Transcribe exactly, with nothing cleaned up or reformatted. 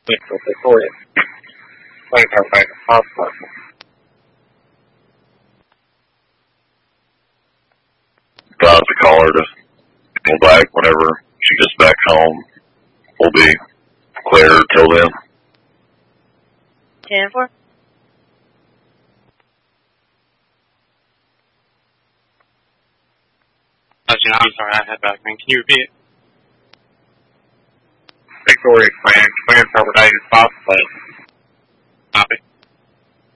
Central Victoria. Plan paramedic hospital. I'll have to call her to go back whenever she gets back home. We'll be clear till then. ten four. Uh, Jen, I'm sorry, I had back, man. Can you repeat it? Victoria Plan, Plan paramedic hospital. Copy.